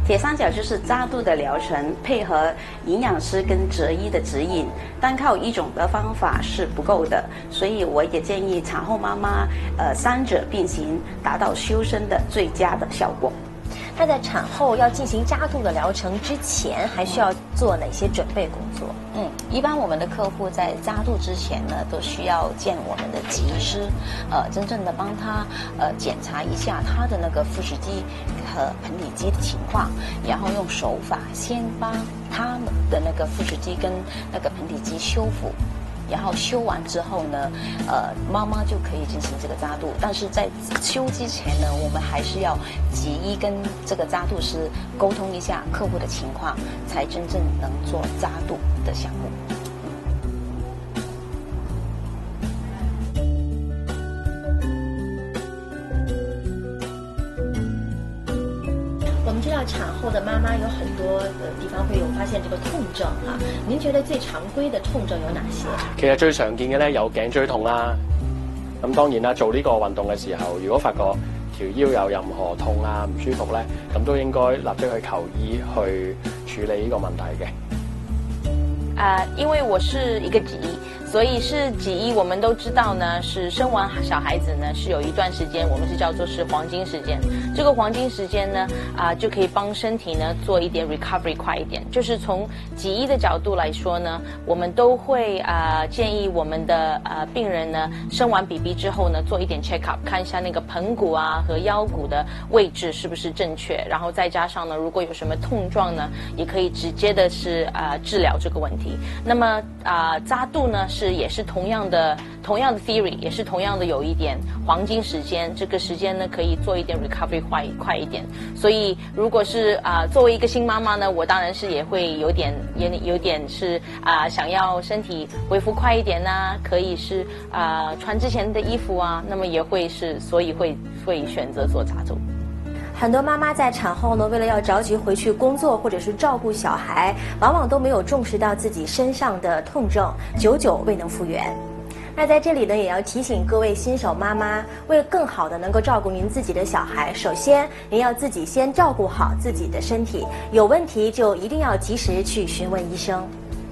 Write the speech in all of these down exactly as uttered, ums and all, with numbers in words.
铁三角就是扎肚的疗程，配合营养师跟哲医的指引，单靠一种的方法是不够的，所以我也建议产后妈妈，呃，三者并行，达到修身的最佳的效果。 那在产后要进行扎肚的疗程之前，还需要做哪些准备工作？ 嗯，一般我们的客户在扎肚之前呢，都需要见我们的脊医师，呃，真正的帮他呃检查一下他的那个腹式肌和盆底肌的情况，然后用手法先帮他们的那个腹式肌跟那个盆底肌修复。然后修完之后呢，呃，妈妈就可以进行这个扎肚。但是在修之前呢，我们还是要脊医跟这个扎肚师沟通一下客户的情况，才真正能做扎肚的项目。 我们知道产后的妈妈有很多的地方会有發現這個痛症啊，您覺得最常規的痛症有哪些？ 其實最常見嘅咧有頸椎痛啦，咁當然啦，做呢個運動嘅時候，如果發覺條腰有任何痛啊唔舒服咧，咁都應該立即去求醫去處理呢個問題嘅。 啊、呃，因为我是一个脊医，所以是脊医，我们都知道呢，是生完小孩子呢是有一段时间，我们是叫做是黄金时间。这个黄金时间呢，啊、呃，就可以帮身体呢做一点 recovery 快一点。就是从脊医的角度来说呢，我们都会啊、呃、建议我们的呃病人呢生完 B B 之后呢做一点 check up， 看一下那个盆骨啊和腰骨的位置是不是正确，然后再加上呢，如果有什么痛状呢，也可以直接的是啊、呃、治疗这个问题。那么啊、呃，扎肚呢是也是同样的同样的 theory， 也是同样的有一点黄金时间，这个时间呢可以做一点 recovery 快快一点。所以如果是啊、呃、作为一个新妈妈呢，我当然是也会有点也有点是啊、呃、想要身体恢复快一点呐、啊，可以是啊、呃、穿之前的衣服啊，那么也会是所以会会选择做扎肚。 很多妈妈在产后呢，为了要着急回去工作或者是照顾小孩，往往都没有重视到自己身上的痛症，久久未能复原。那在这里呢，也要提醒各位新手妈妈，为了更好的能够照顾您自己的小孩，首先您要自己先照顾好自己的身体，有问题就一定要及时去询问医生。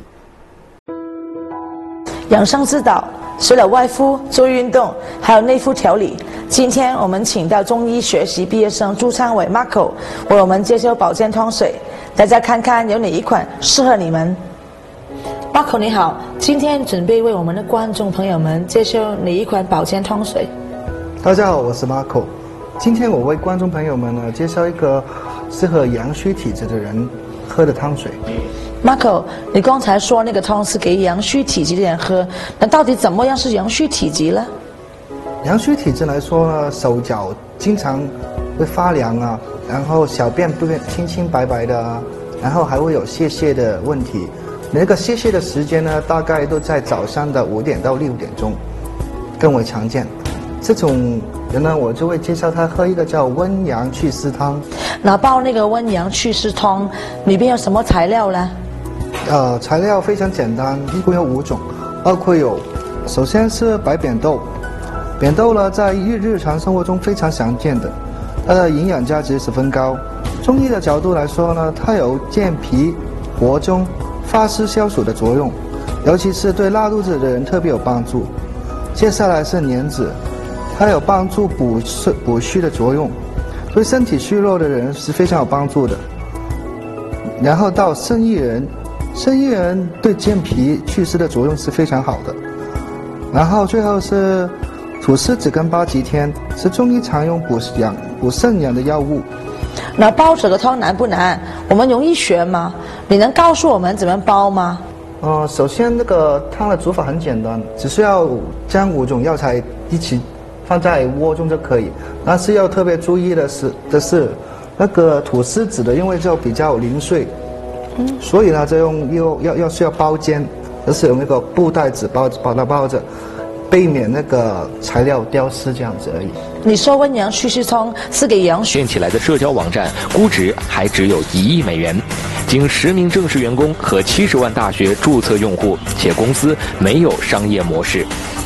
养生之道，除了外敷、做运动，还有内敷调理。今天我们请到中医学习毕业生朱昌伟 Marco 为我们介绍保健汤水，大家看看有哪一款适合你们。Marco 你好，今天准备为我们的观众朋友们介绍哪一款保健汤水？ 大家好，我是 Marco。今天我为观众朋友们呢介绍一个适合阳虚体质的人喝的汤水。 Marco， 你刚才说那个汤是给阳虚体质的人喝，那到底怎么样是阳虚体质呢？ 阳虚体质来说呢，手脚经常会发凉啊，然后小便不变清清白白的啊，然后还会有泄泻的问题。那个泄泻的时间呢，大概都在早上的五点到六点钟，更为常见。这种人呢，我就会介绍他喝一个叫温阳祛湿汤。 那包那个温阳祛湿汤里边有什么材料呢？ 呃，材料非常简单，一共有五种，包括有，首先是白扁豆。扁豆呢，在日日常生活中非常常见的，它的营养价值十分高。中医的角度来说呢，它有健脾、活中、发湿消暑的作用，尤其是对拉肚子的人特别有帮助。接下来是莲子，它有帮助补虚补虚的作用，对身体虚弱的人是非常有帮助的。然后到生薏仁，生薏仁对健脾祛湿的作用是非常好的。然后最后是土司子跟八极天，是中医常用补养补肾阳的药物。 那煲这个汤难不难？我们容易学吗？你能告诉我们怎么煲吗？ 呃，首先那个汤的煮法很简单，只需要将五种药材一起放在锅中就可以。但是要特别注意的是的是，那个土司子的因为就比较零碎，嗯，所以呢，就用要要要需要包煎，就是用那个布袋子包把它包着。避免那个材料丢失这样子而已。 你说温阳祛湿汤是给阳虚建起来的社交网站，估值还只有一亿美元，仅十名正式员工和七十万大学注册用户，且公司没有商业模式。